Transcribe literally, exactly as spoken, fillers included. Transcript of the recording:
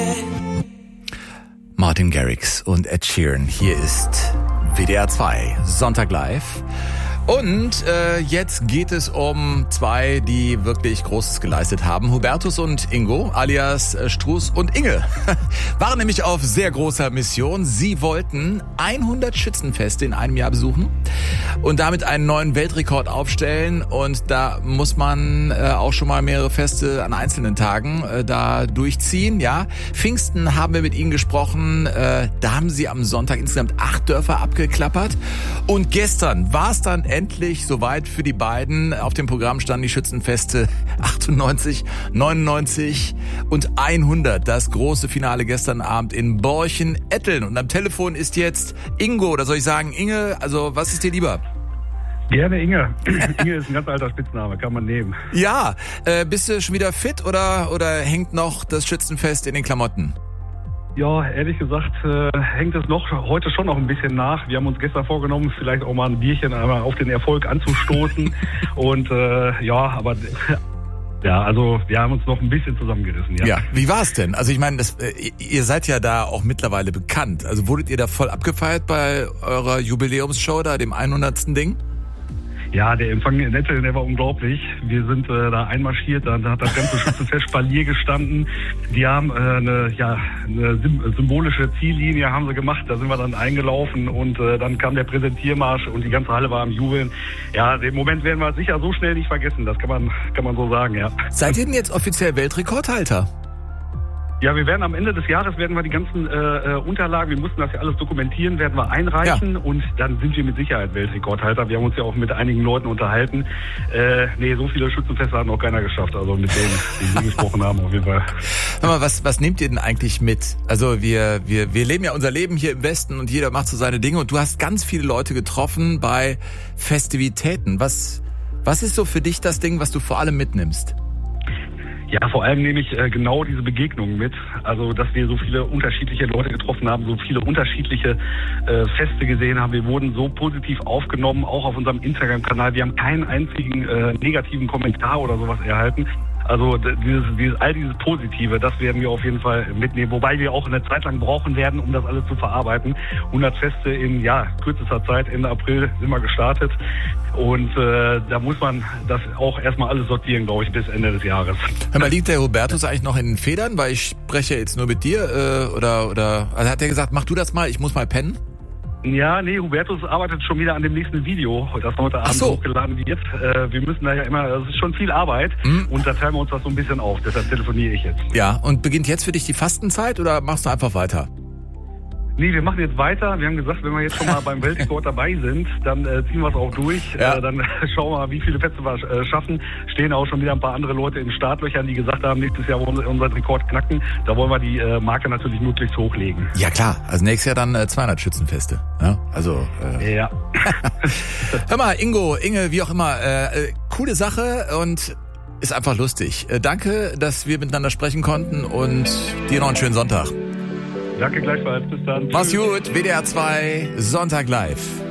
Martin Garrix und Ed Sheeran. Hier ist W D R zwei, Sonntag live. Und äh, jetzt geht es um zwei, die wirklich Großes geleistet haben. Hubertus und Ingo, alias äh, Struß und Inge, waren nämlich auf sehr großer Mission. Sie wollten hundert Schützenfeste in einem Jahr besuchen und damit einen neuen Weltrekord aufstellen. Und da muss man äh, auch schon mal mehrere Feste an einzelnen Tagen äh, da durchziehen. Ja, Pfingsten haben wir mit ihnen gesprochen. Äh, da haben sie am Sonntag insgesamt acht Dörfer abgeklappert. Und gestern war es dann endlich soweit für die beiden. Auf dem Programm standen die Schützenfeste achtundneunzig, neunundneunzig und hundert. Das große Finale gestern Abend in Borchen-Etteln. Und am Telefon ist jetzt Ingo, oder soll ich sagen Inge? Also was ist dir lieber? Gerne Inge. Inge ist ein ganz alter Spitzname, kann man nehmen. Ja, äh, bist du schon wieder fit oder, oder hängt noch das Schützenfest in den Klamotten? Ja, ehrlich gesagt äh, hängt es noch heute schon noch ein bisschen nach. Wir haben uns gestern vorgenommen, vielleicht auch mal ein Bierchen einmal auf den Erfolg anzustoßen. Und äh, ja, aber ja, also wir haben uns noch ein bisschen zusammengerissen. Ja, ja, wie war es denn? Also ich meine, das, äh, ihr seid ja da auch mittlerweile bekannt. Also wurdet ihr da voll abgefeiert bei eurer Jubiläumsshow da, dem hundertsten Ding? Ja, der Empfang in Etteln, der war unglaublich. Wir sind äh, da einmarschiert, dann hat das ganze Schützenfest Spalier gestanden. Die haben äh, eine, ja, eine symbolische Ziellinie haben sie gemacht, da sind wir dann eingelaufen und äh, dann kam der Präsentiermarsch und die ganze Halle war am Jubeln. Ja, den Moment werden wir sicher so schnell nicht vergessen, das kann man, kann man so sagen, ja. Seid ihr denn jetzt offiziell Weltrekordhalter? Ja, wir werden am Ende des Jahres werden wir die ganzen äh, Unterlagen, wir mussten das ja alles dokumentieren, werden wir einreichen, ja. Und dann sind wir mit Sicherheit Weltrekordhalter. Wir haben uns ja auch mit einigen Leuten unterhalten. Äh, nee, so viele Schützenfeste hat noch keiner geschafft, also mit denen, die wir gesprochen haben auf jeden Fall. Sag mal, was, was nehmt ihr denn eigentlich mit? Also wir, wir, wir leben ja unser Leben hier im Westen und jeder macht so seine Dinge und du hast ganz viele Leute getroffen bei Festivitäten. Was, was ist so für dich das Ding, was du vor allem mitnimmst? Ja, vor allem nehme ich äh, genau diese Begegnungen mit. Also, dass wir so viele unterschiedliche Leute getroffen haben, so viele unterschiedliche äh, Feste gesehen haben. Wir wurden so positiv aufgenommen, auch auf unserem Instagram-Kanal. Wir haben keinen einzigen äh, negativen Kommentar oder sowas erhalten. Also dieses, dieses, all dieses Positive, das werden wir auf jeden Fall mitnehmen. Wobei wir auch eine Zeit lang brauchen werden, um das alles zu verarbeiten. hundert Feste in ja kürzester Zeit, Ende April sind wir gestartet. Und äh, da muss man das auch erstmal alles sortieren, glaube ich, bis Ende des Jahres. Hör mal, liegt der Hubertus eigentlich noch in den Federn? Weil ich spreche jetzt nur mit dir. Äh, oder, oder also hat er gesagt, mach du das mal, ich muss mal pennen? Ja, nee, Hubertus arbeitet schon wieder an dem nächsten Video, das heute Abend so. hochgeladen wird. Äh, wir müssen da ja immer, das ist schon viel Arbeit mhm. und da teilen wir uns das so ein bisschen auf, deshalb telefoniere ich jetzt. Ja, und beginnt jetzt für dich die Fastenzeit oder machst du einfach weiter? Nee, wir machen jetzt weiter. Wir haben gesagt, wenn wir jetzt schon mal beim Weltrekord dabei sind, dann äh, ziehen wir es auch durch. Ja. Äh, dann schauen wir mal, wie viele Feste wir äh, schaffen. Stehen auch schon wieder ein paar andere Leute in Startlöchern, die gesagt haben, nächstes Jahr wollen wir unseren Rekord knacken. Da wollen wir die äh, Marke natürlich möglichst hochlegen. Ja klar, also nächstes Jahr dann äh, zweihundert Schützenfeste. Ja, also äh. ja. Hör mal, Ingo, Inge, wie auch immer, äh, coole Sache und ist einfach lustig. Äh, danke, dass wir miteinander sprechen konnten und dir noch einen schönen Sonntag. Danke gleichfalls, bis dann. Mach's gut, W D R zwei, Sonntag live.